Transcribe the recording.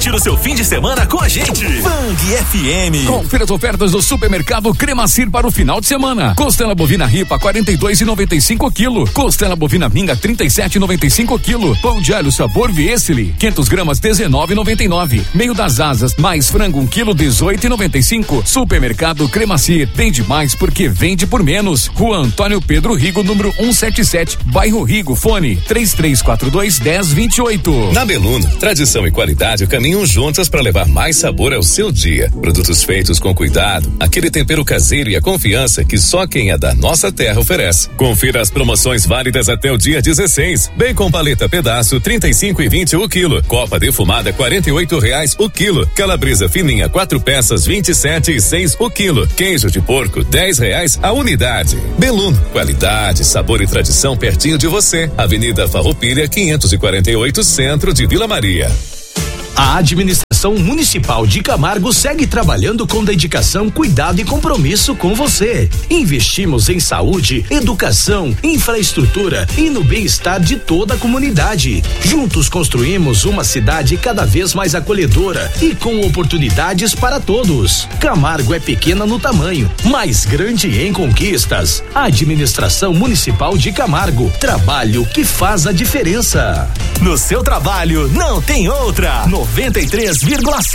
curtir o seu fim de semana com a gente. Bang FM. Confira as ofertas do supermercado Cremacir para o final de semana. Costela bovina ripa 42,95 kg. Costela bovina minga 37,95 kg. Pão de alho sabor Viesli 500 gramas 19,99. Meio das asas mais frango 1 kg 18,95. Supermercado Cremacir, vende mais porque vende por menos. Rua Antônio Pedro Rigo, número 177, bairro Rigo. Fone 3342-1028. Na Beluno, tradição e qualidade caminham juntas para levar mais sabor ao seu dia. Produtos feitos com cuidado, aquele tempero caseiro e a confiança que só quem é da nossa terra oferece. Confira as promoções válidas até o dia 16. Bacon paleta pedaço 35,20 o quilo. Copa defumada R$ 48 o quilo. Calabresa fininha 4 peças 27,6 o quilo. Queijo de porco R$ 10 a unidade. Beluno, qualidade, sabor e tradição pertinho de você. Avenida Farroupilha 548, centro de Vila Maria. A administração municipal de Camargo segue trabalhando com dedicação, cuidado e compromisso com você. Investimos em saúde, educação, infraestrutura e no bem-estar de toda a comunidade. Juntos construímos uma cidade cada vez mais acolhedora e com oportunidades para todos. Camargo é pequena no tamanho, mas grande em conquistas. A administração municipal de Camargo, trabalho que faz a diferença. No seu trabalho não tem outra. 93,7